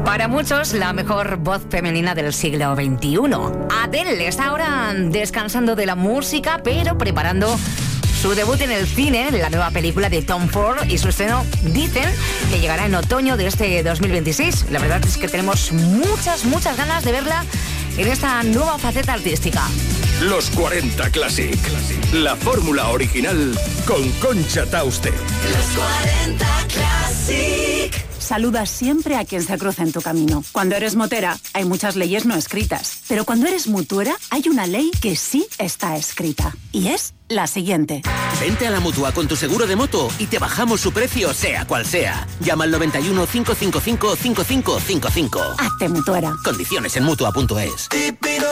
Para muchos, la mejor voz femenina del siglo XXI. Adele está ahora descansando de la música, pero preparando su debut en el cine, la nueva película de Tom Ford, y su estreno dicen que llegará en otoño de este 2026. La verdad es que tenemos muchas ganas de verla en esta nueva faceta artística. Los 40 Classic. La fórmula original con Concha Tauste. Los 40 Classic. Saluda siempre a quien se cruza en tu camino. Cuando eres motera, hay muchas leyes no escritas. Pero cuando eres mutuera, hay una ley que sí está escrita. Y es la siguiente. Vente a la Mutua con tu seguro de moto y te bajamos su precio, sea cual sea. Llama al 91 555 5555. Hazte mutuera. Condiciones en Mutua.es.